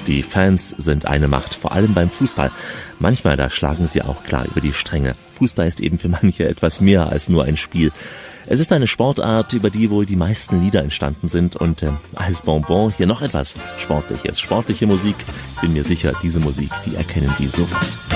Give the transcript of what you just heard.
Die Fans sind eine Macht, vor allem beim Fußball. Manchmal, da schlagen sie auch klar über die Stränge. Fußball ist eben für manche etwas mehr als nur ein Spiel. Es ist eine Sportart, über die wohl die meisten Lieder entstanden sind. Und als Bonbon hier noch etwas Sportliches. Sportliche Musik. Bin mir sicher, diese Musik, die erkennen Sie sofort.